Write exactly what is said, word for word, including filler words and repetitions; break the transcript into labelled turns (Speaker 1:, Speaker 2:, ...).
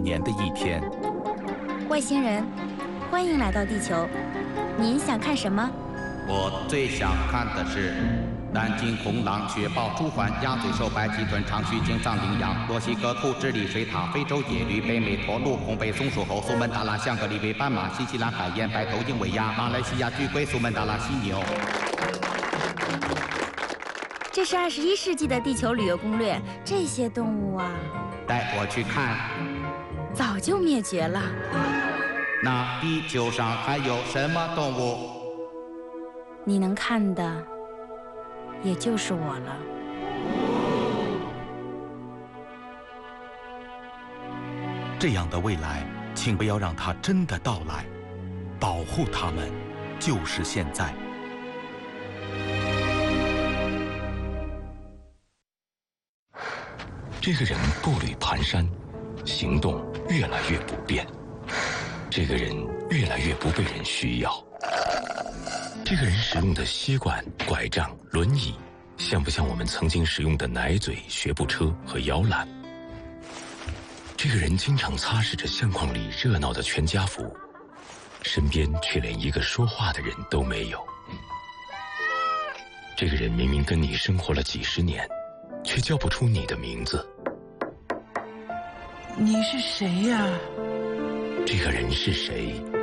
Speaker 1: 年的一天。
Speaker 2: 外星人，欢迎来到地球。您想看什么？
Speaker 3: 我最想看的是南京红狼、雪豹、朱鹮、鸭嘴兽、白鳍豚、长须鲸、藏羚羊、墨西哥兔、智利水獭、非洲野驴、北美驼鹿、红背松鼠猴、苏门答腊、香格里维斑马、新西兰海燕、白头鹰尾鸭、马来西亚巨龟、苏门答腊犀牛。
Speaker 2: 这是二十一世纪的地球旅游攻略，这些动物啊，
Speaker 3: 带我去看。
Speaker 2: 早就灭绝了。
Speaker 3: 那地球上还有什么动物？
Speaker 2: 你能看的，也就是我了。
Speaker 1: 这样的未来，请不要让它真的到来，保护它们，就是现在。
Speaker 4: 这个人步履蹒跚，行动越来越不便。这个人越来越不被人需要。这个人使用的吸管、拐杖、轮椅，像不像我们曾经使用的奶嘴、学步车和摇篮？这个人经常擦拭着相框里热闹的全家福，身边却连一个说话的人都没有。这个人明明跟你生活了几十年，却叫不出你的名字。
Speaker 5: 你是谁呀？
Speaker 4: 这个人是谁？